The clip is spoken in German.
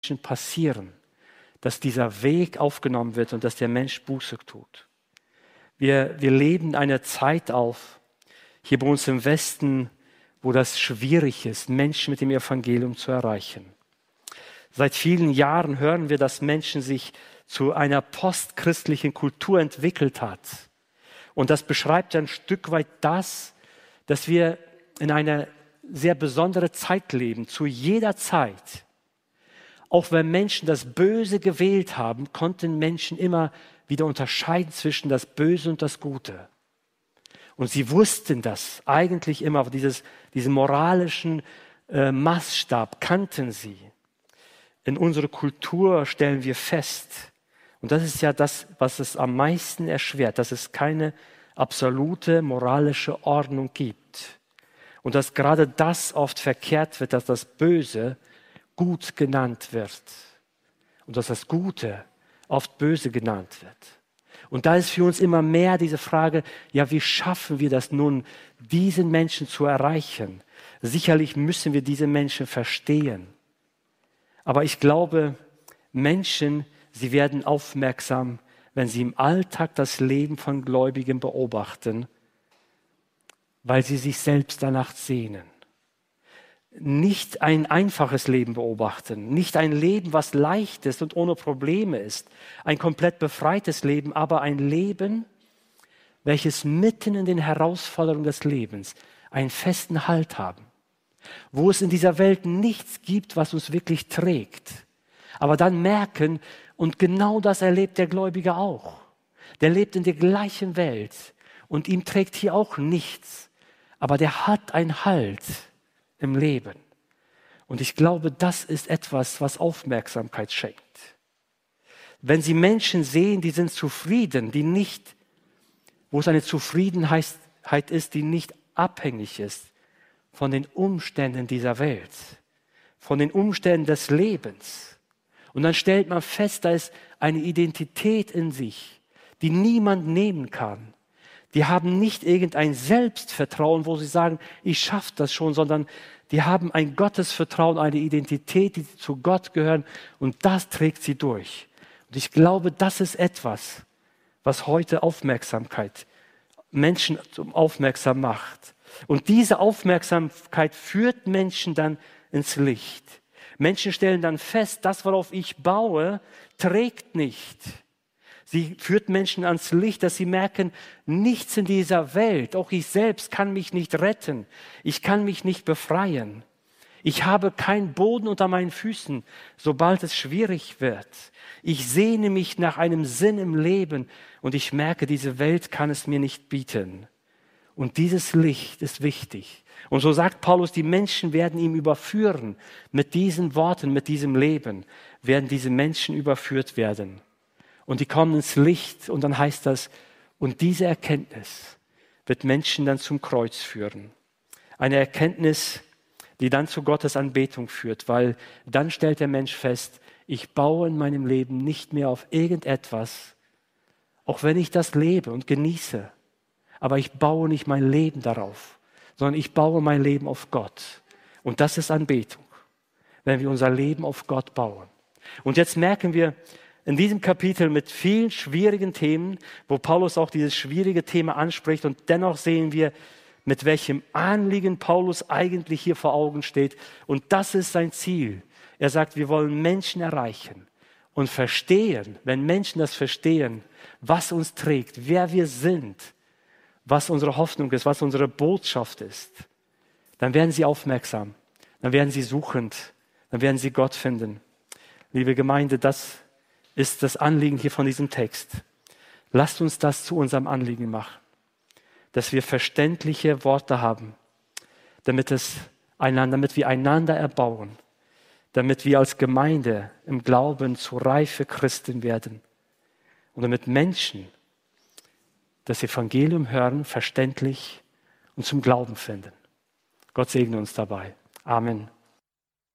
passieren, dass dieser Weg aufgenommen wird und dass der Mensch Buße tut. Wir leben eine Zeit auf, hier bei uns im Westen, wo das schwierig ist, Menschen mit dem Evangelium zu erreichen. Seit vielen Jahren hören wir, dass Menschen sich zu einer postchristlichen Kultur entwickelt hat. Und das beschreibt ein Stück weit das, dass wir in einer sehr besondere Zeit leben, zu jeder Zeit. Auch wenn Menschen das Böse gewählt haben, konnten Menschen immer wieder unterscheiden zwischen das Böse und das Gute. Und sie wussten das eigentlich immer, diesen moralischen Maßstab kannten sie. In unserer Kultur stellen wir fest, und das ist ja das, was es am meisten erschwert, dass es keine absolute moralische Ordnung gibt. Und dass gerade das oft verkehrt wird, dass das Böse gut genannt wird. Und dass das Gute oft böse genannt wird. Und da ist für uns immer mehr diese Frage, ja, wie schaffen wir das nun, diesen Menschen zu erreichen? Sicherlich müssen wir diese Menschen verstehen. Aber ich glaube, Menschen, sie werden aufmerksam, wenn sie im Alltag das Leben von Gläubigen beobachten, weil sie sich selbst danach sehnen. Nicht ein einfaches Leben beobachten, nicht ein Leben, was leicht ist und ohne Probleme ist, ein komplett befreites Leben, aber ein Leben, welches mitten in den Herausforderungen des Lebens einen festen Halt haben, wo es in dieser Welt nichts gibt, was uns wirklich trägt, aber dann merken, und genau das erlebt der Gläubige auch. Der lebt in der gleichen Welt und ihm trägt hier auch nichts, aber der hat einen Halt im Leben. Und ich glaube, das ist etwas, was Aufmerksamkeit schenkt. Wenn Sie Menschen sehen, die sind zufrieden, wo es eine Zufriedenheit ist, die nicht abhängig ist von den Umständen dieser Welt, von den Umständen des Lebens. Und dann stellt man fest, da ist eine Identität in sich, die niemand nehmen kann. Die haben nicht irgendein Selbstvertrauen, wo sie sagen, ich schaffe das schon, sondern die haben ein Gottesvertrauen, eine Identität, die zu Gott gehören und das trägt sie durch. Und ich glaube, das ist etwas, was heute Menschen aufmerksam macht. Und diese Aufmerksamkeit führt Menschen dann ins Licht. Menschen stellen dann fest, das, worauf ich baue, trägt nicht. Sie führt Menschen ans Licht, dass sie merken, nichts in dieser Welt, auch ich selbst kann mich nicht retten. Ich kann mich nicht befreien. Ich habe keinen Boden unter meinen Füßen, sobald es schwierig wird. Ich sehne mich nach einem Sinn im Leben und ich merke, diese Welt kann es mir nicht bieten. Und dieses Licht ist wichtig. Und so sagt Paulus, die Menschen werden ihm überführen. Mit diesen Worten, mit diesem Leben werden diese Menschen überführt werden. Und die kommen ins Licht und dann heißt das, und diese Erkenntnis wird Menschen dann zum Kreuz führen. Eine Erkenntnis, die dann zu Gottes Anbetung führt, weil dann stellt der Mensch fest, ich baue in meinem Leben nicht mehr auf irgendetwas, auch wenn ich das lebe und genieße, aber ich baue nicht mein Leben darauf, sondern ich baue mein Leben auf Gott. Und das ist Anbetung, wenn wir unser Leben auf Gott bauen. Und jetzt merken wir in diesem Kapitel mit vielen schwierigen Themen, wo Paulus auch dieses schwierige Thema anspricht und dennoch sehen wir, mit welchem Anliegen Paulus eigentlich hier vor Augen steht. Und das ist sein Ziel. Er sagt, wir wollen Menschen erreichen und verstehen, wenn Menschen das verstehen, was uns trägt, wer wir sind, was unsere Hoffnung ist, was unsere Botschaft ist, dann werden sie aufmerksam, dann werden sie suchend, dann werden sie Gott finden. Liebe Gemeinde, das ist das Anliegen hier von diesem Text. Lasst uns das zu unserem Anliegen machen, dass wir verständliche Worte haben, damit wir einander erbauen, damit wir als Gemeinde im Glauben zu reife Christen werden und damit Menschen das Evangelium hören, verständlich und zum Glauben finden. Gott segne uns dabei. Amen.